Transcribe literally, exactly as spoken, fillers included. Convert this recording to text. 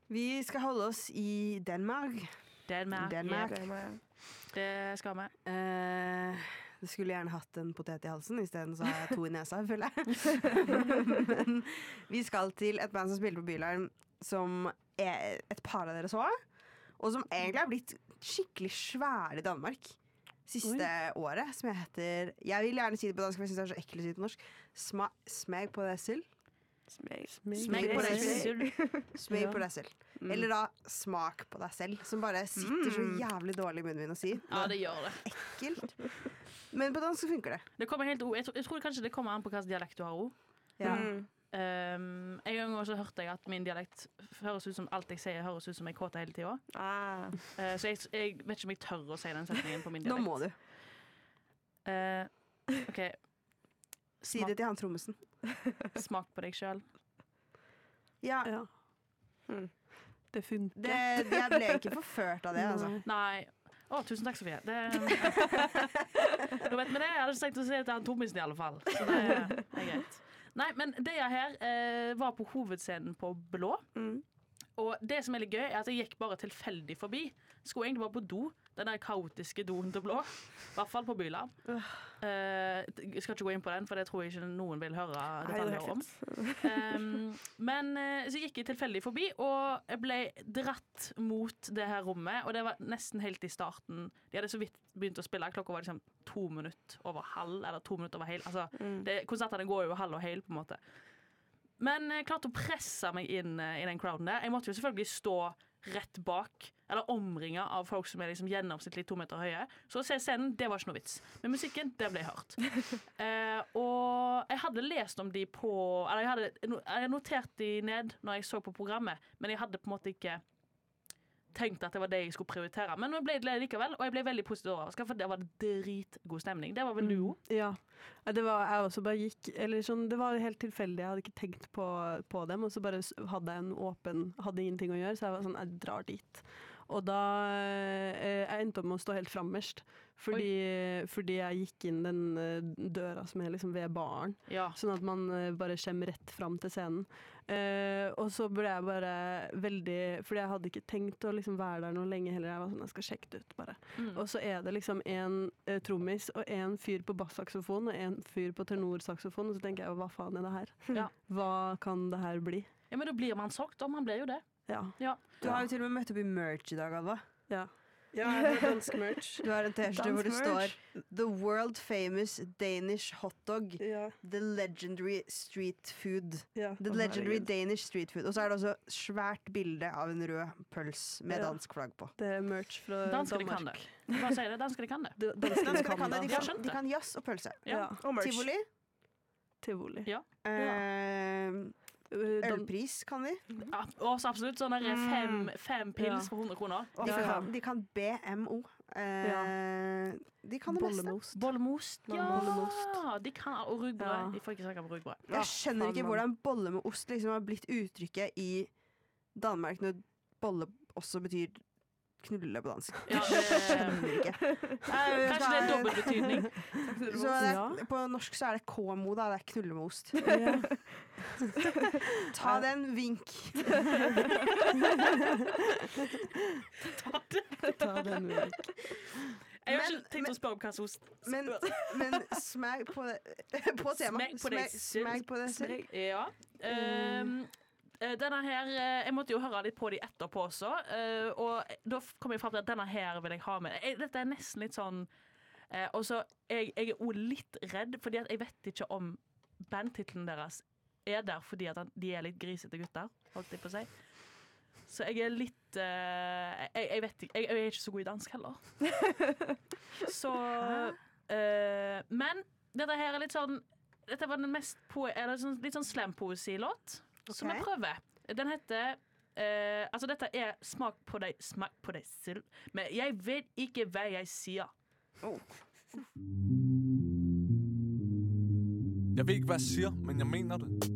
Vi skal holde oss i Danmark. Danmark. Danmark. Yeah. Det skal vi. Uh, det skulle gjerne hatt en potet i halsen, i stedet så har jeg to i nesa, føler jeg. Men vi skal til et band som spiller på Bylarm, som er et par av dere så, og som egentlig har blitt skikkelig svære i Danmark siste Oi. året, som jeg heter, jeg vil gjerne si det på dansk, for jeg synes det er så ekkelt å si det på norsk, Sma, smeg på deg selv. Smeg, smeg, smeg på deg selv. Smeg på deg selv. Mm. Eller da smak på deg selv, som bare sitter så jævlig dårlig i munnen min å si. Ja, det gjør det. Ekkelt. Men på dansk så funker det. Det kommer helt, jeg, tror, jeg tror kanskje det kommer an på hvilken dialekt du har også. Ja. Mm. Um, en gang også hørte jeg at min dialekt høres ut som alt jeg sier høres ut som jeg kåter hele tiden ah. uh, så jeg, jeg vet ikke om jeg tør å si den setningen på min dialekt. Nå må du uh, ok Si det til han trommesen. Smak på deg selv. Ja, ja. Hmm. Det funker det, det, Jeg ble ikke forført av det altså. Nei. Å, tusen takk Sofie det, da vet vi det. Jeg hadde ikke sagt å si det til han trommesen i alle fall. Så det er, det er greit. Nei, men det jeg her eh, var på hovedscenen på Blå. Mm. Og det som er litt gøy, er at jeg gikk bare tilfeldig forbi. Skulle egentlig bare på do. Den der kaotiske doen til Blå. I hvert fall på Bylarm. Uh. Eh, jeg skal ikke gå inn på den, for det tror jeg ikke noen vil høre detaljer om. um, men eh, så gikk jeg tilfeldig forbi, og jeg ble dratt mot det her rommet. Og det var nesten helt i starten. De hadde så vidt begynt å spille. Klokka var liksom to minutter over halv, eller to minutter over hel. Altså, mm. det, konsertene går jo halv og hel, på en måte. Men jeg klarte å presse meg inn i den crowden der. Jeg måtte jo selvfølgelig stå rett bak, eller omringet av folk som er liksom gjennomsnittlig to meter høye. Så å se scenen, det var ikke noe vits. Men musikken, det ble hørt. eh, og jeg hadde lest om de på, eller jeg hadde, jeg hadde notert de ned når jeg så på programmet, men jeg hadde på en måte ikke tenkt at det var det jeg skulle prioritere. Men nå ble det likevel, og jeg ble veldig positivt overrasket, for det var dritgod stemning. Det var vel du jo? Mm, ja, det var, jeg også bare gikk, eller sånn, det var helt tilfeldig, jeg hadde ikke tenkt på, på dem, og så bare hadde jeg en åpen, hadde ingenting å gjøre, så jeg var sånn, jeg drar dit. Og da eh, jeg endte opp med å stå helt frammerst, fordi, fordi jeg gikk inn den døra som er liksom ved baren, ja. Sånn at man bare kommer rett fram til scenen. Eh, og så ble jeg bare veldig, fordi jeg hadde ikke tenkt å liksom være der noe lenge heller, jeg var sånn, jeg skal sjekke det ut bare. Mm. Og så er det liksom en eh, trommis og en fyr på basssaksofon og en fyr på tenorsaksofon, og så tenker jeg, hva faen er det her? Ja. Hva kan det her bli? Ja, men da blir man solgt, og man blir jo det. Ja. Ja. Du har jo til og med møtt opp i merch i dag, Alva. Ja. Ja, jeg har dansk merch. Du har en t-skjorte hvor det står The world famous Danish hotdog. Ja. The legendary street food. Ja. The legendary Danish street food. Og så er det også svært bilde av en rød pøls med ja. dansk flagg på. Det er merch fra danske Danmark. Kan det. Hva sier det? Danske de kan det. De, danske danske kan, kan det. De kan, kan, de kan jazz og pølse. Ja. Ja. Og tivoli. Tivoli. Ja. Eh, Ølpris kan de. Ja, også absolutt. Sånn der fem, fem pils for hundre kroner. De kan, de kan B M O. Eh, ja. De kan det Bollemost. meste. Bollemost. Ja, Bollemost. de kan, og rugbrød. Ja. De får ikke snakke om rugbrød. Jeg skjønner ikke hvordan bolle med ost liksom har blitt uttrykket i Danmark når bolle også betyr knulle på dansk. Ja, det skjønner ikke. Kanskje det er dobbelt betydning. Så det er, på norsk så er det K-mo, da. Det er knulle med ost. Ja. Ta den, vink. Ta den. Ta den, vink. Jeg har ikke tenkt å spørre om hva som ost. Men, men smeg på det på tema. Smeg på det. Smeg på det selv. Ja. Um, Denne her, jeg måtte jo høre litt på de etterpå også, og da kom jeg frem til at denne her vil jeg ha med. Dette er nesten litt sånn, og så jeg, jeg er også litt redd, fordi at jeg vet ikke om bandtitlen deres er der fordi at de er litt grisete gutter, holdt jeg på å si. Så jeg er litt, jeg, jeg vet ikke, jeg, jeg er ikke så god i dansk heller. Så, men dette her er litt sånn, dette var den mest, po- eller sånn, litt sånn slam-poesi-låt. Okay. Som jeg prøver. Den heter eh, altså dette er smak på deg, smak på deg selv. Men jeg vet ikke hva jeg sier. Oh. Jeg vet ikke hva jeg sier, men jeg mener det.